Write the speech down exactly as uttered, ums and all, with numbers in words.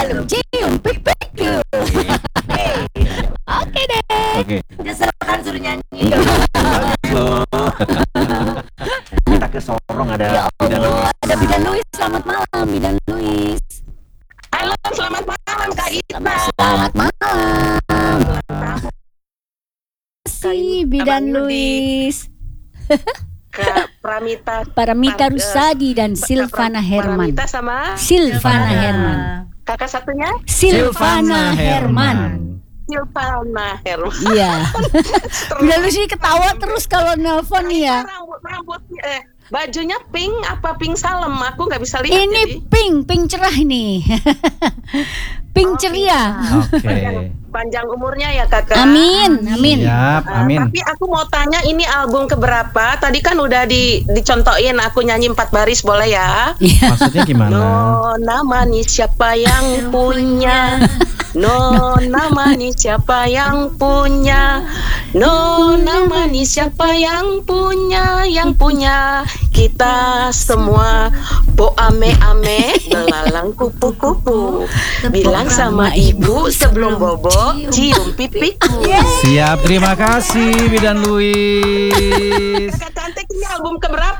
selalu cium pipiku. Oke deh. Oke. Nyesel kan suruh nyanyi. Kita ke Sorong ada Ya Bidan Allah, Luis. ada Bidan Luis. Selamat malam Bidan Luis. Halo, selamat malam Kak Ita. Selamat malam. Si Bidan Luis. Kak Pramita, Paramita Pram- Rusadi dan Silvana Herman. Pramita sama Silvana Herman. kakak satunya Silvana Herman. Silvana Herman. Iya. Bidan Luis ini ketawa terus kalau nelpon nih ya. Rambut rambutnya eh bajunya pink apa pink salem? Aku nggak bisa lihat. Ini jadi. pink, pink cerah nih. Pink Oh, ceria. Oke. Panjang, panjang umurnya ya kakak. Amin, amin. Siap, Uh, amin. Tapi aku mau tanya ini album keberapa? Tadi kan udah di, dicontohin aku nyanyi empat baris boleh ya? Iya. Maksudnya gimana? Nona manis siapa yang punya? Nona manis siapa yang punya? Nona manis siapa yang punya? Yang punya kita semua. Bo ame ame belalang kupu kupu. Bilang sama ibu sebelum bobo cium pipiku. Siap, terima kasih Bidan Luis. Kakak cantik ini album keberapa?